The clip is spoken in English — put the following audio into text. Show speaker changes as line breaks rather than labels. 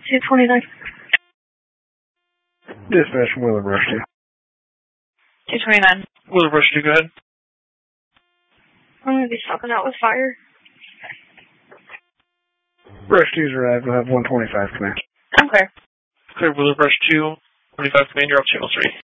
229.
Dispatch from Wheeler Brush 2.
229.
Wheeler Brush 2, go ahead.
I'm going to be stopping out with fire.
Brush 2's arrived. We'll have 125 command.
Okay.
Clear Wheeler Brush 2, 25 command, you're off channel 3.